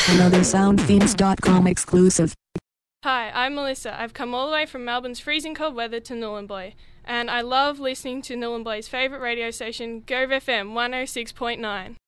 Another SoundThemes.com exclusive. Hi, I'm Melissa. I've come all the way from Melbourne's freezing cold weather to Nhulunbuy, and I love listening to Nhulunbuy's favourite radio station, Gove FM 106.9.